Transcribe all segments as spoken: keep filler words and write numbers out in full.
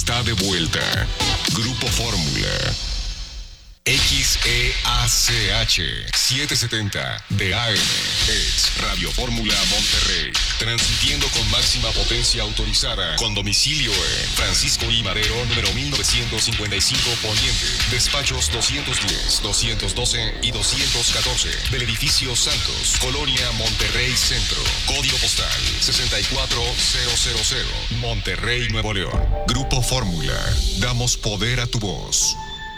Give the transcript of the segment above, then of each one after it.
Está de vuelta. Grupo Fórmula. X E A C H setecientos setenta de A M es Radio Fórmula Monterrey, transmitiendo con máxima potencia autorizada, con domicilio en Francisco I. Madero, número mil novecientos cincuenta y cinco Poniente, despachos doscientos diez, doscientos doce y doscientos catorce, del edificio Santos, Colonia Monterrey Centro, código postal sesenta y cuatro mil, Monterrey, Nuevo León. Grupo Fórmula, damos poder a tu voz.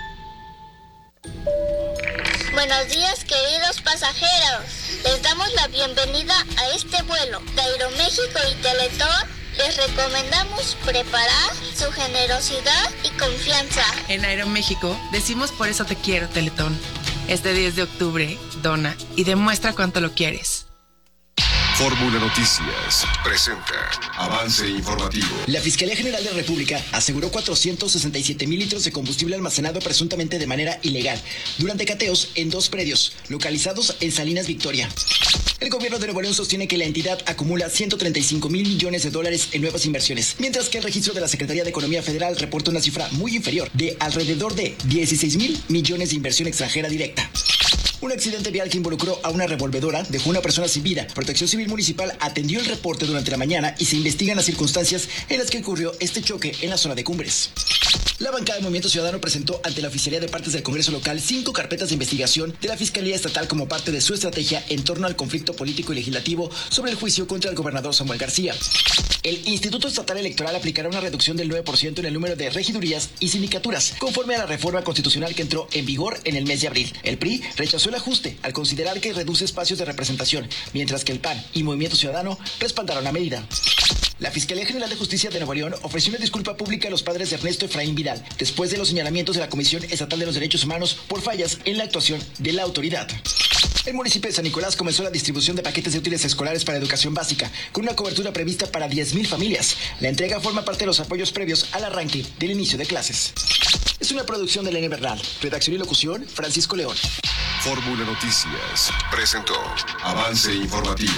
Buenos días, queridos pasajeros. Les damos la bienvenida a este vuelo de Aeroméxico y Teletón. Les recomendamos preparar su generosidad y confianza. En Aeroméxico decimos por eso te quiero, Teletón. Este diez de octubre, dona y demuestra cuánto lo quieres. Fórmula Noticias presenta avance informativo. La Fiscalía General de la República aseguró cuatrocientos sesenta y siete mil litros de combustible almacenado presuntamente de manera ilegal durante cateos en dos predios localizados en Salinas Victoria. El gobierno de Nuevo León sostiene que la entidad acumula ciento treinta y cinco mil millones de dólares en nuevas inversiones, mientras que el registro de la Secretaría de Economía Federal reporta una cifra muy inferior de alrededor de dieciséis mil millones de inversión extranjera directa. Un accidente vial que involucró a una revolvedora dejó una persona sin vida. Protección Civil Municipal atendió el reporte durante la mañana y se investigan las circunstancias en las que ocurrió este choque en la zona de Cumbres. La bancada de Movimiento Ciudadano presentó ante la Oficialía de Partes del Congreso Local cinco carpetas de investigación de la Fiscalía Estatal como parte de su estrategia en torno al conflicto político y legislativo sobre el juicio contra el gobernador Samuel García. El Instituto Estatal Electoral aplicará una reducción del nueve por ciento en el número de regidurías y sindicaturas, conforme a la reforma constitucional que entró en vigor en el mes de abril. El P R I rechazó el ajuste al considerar que reduce espacios de representación, mientras que el P A N y Movimiento Ciudadano respaldaron la medida. La Fiscalía General de Justicia de Nuevo León ofreció una disculpa pública a los padres de Ernesto Efraín Vidal, después de los señalamientos de la Comisión Estatal de los Derechos Humanos por fallas en la actuación de la autoridad. El municipio de San Nicolás comenzó la distribución de paquetes de útiles escolares para educación básica, con una cobertura prevista para diez mil familias. La entrega forma parte de los apoyos previos al arranque del inicio de clases. Es una producción de Elena Bernal. Redacción y locución, Francisco León. Fórmula Noticias presentó avance informativo.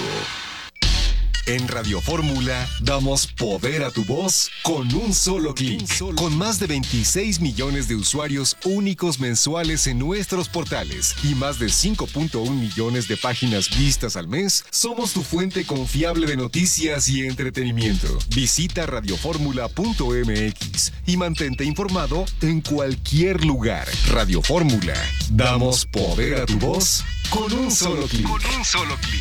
En Radio Fórmula damos poder a tu voz con un solo clic. Con más de veintiséis millones de usuarios únicos mensuales en nuestros portales y más de cinco punto uno millones de páginas vistas al mes, somos tu fuente confiable de noticias y entretenimiento. Visita radioformula punto m x y mantente informado en cualquier lugar. Radio Fórmula, damos poder a tu voz con un solo clic. Con un solo clic.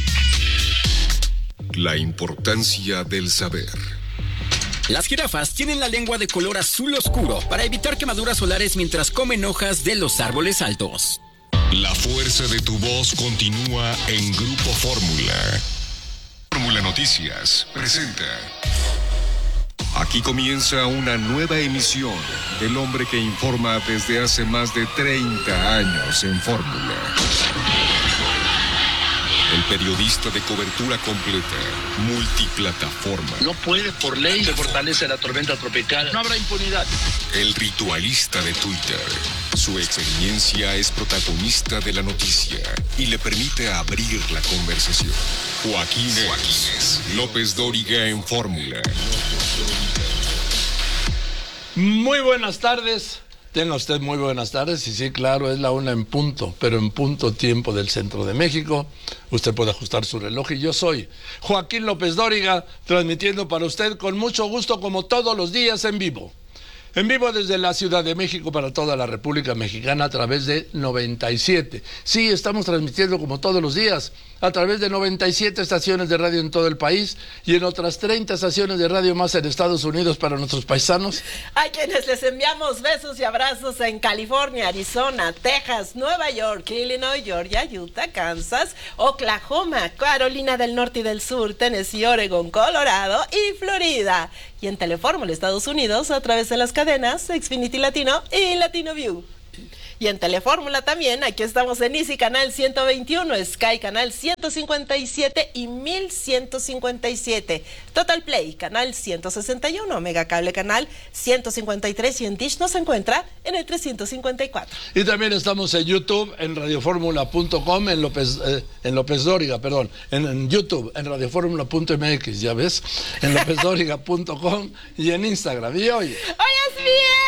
La importancia del saber. Las jirafas tienen la lengua de color azul oscuro para evitar quemaduras solares mientras comen hojas de los árboles altos. La fuerza de tu voz continúa en Grupo Fórmula. Fórmula Noticias presenta. Aquí comienza una nueva emisión del hombre que informa desde hace más de treinta años en Fórmula. El periodista de cobertura completa, multiplataforma. No puede, por ley, se fortalece la tormenta tropical. No habrá impunidad. El ritualista de Twitter. Su experiencia es protagonista de la noticia y le permite abrir la conversación. Joaquín Joaquínez López Dóriga en Fórmula. Muy buenas tardes. Tenga usted muy buenas tardes, y sí, claro, es la una en punto, pero en punto tiempo del centro de México. Usted puede ajustar su reloj y yo soy Joaquín López Dóriga, transmitiendo para usted con mucho gusto como todos los días en vivo. En vivo desde la Ciudad de México para toda la República Mexicana a través de noventa y siete. Sí, estamos transmitiendo como todos los días a través de noventa y siete estaciones de radio en todo el país y en otras treinta estaciones de radio más en Estados Unidos para nuestros paisanos. A quienes les enviamos besos y abrazos en California, Arizona, Texas, Nueva York, Illinois, Georgia, Utah, Kansas, Oklahoma, Carolina del Norte y del Sur, Tennessee, Oregon, Colorado y Florida. Y en Telefórmula, Estados Unidos, a través de las cadenas Xfinity Latino y Latino View. Y en Telefórmula también, aquí estamos en Easy Canal ciento veintiuno, Sky Canal ciento cincuenta y siete y mil ciento cincuenta y siete, Total Play Canal ciento sesenta y uno, Mega Cable Canal ciento cincuenta y tres y en Dish nos encuentra en el trescientos cincuenta y cuatro. Y también estamos en YouTube, en radioformula punto com, en López, eh, en López Dóriga, perdón, en, en YouTube, en radioformula punto m x, ya ves, en lópez dóriga punto com y en Instagram. Y hoy... ¡Hoy es viernes!